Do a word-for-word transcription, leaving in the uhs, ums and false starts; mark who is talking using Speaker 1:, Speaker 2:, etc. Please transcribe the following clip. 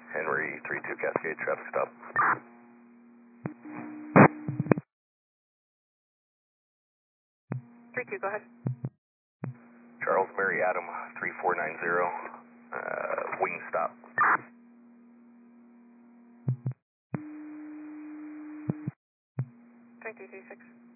Speaker 1: Henry three two Cascade, traffic stop.
Speaker 2: three two, go ahead.
Speaker 1: Charles Mary Adam three four nine zero, uh, wing stop.
Speaker 2: three two three six.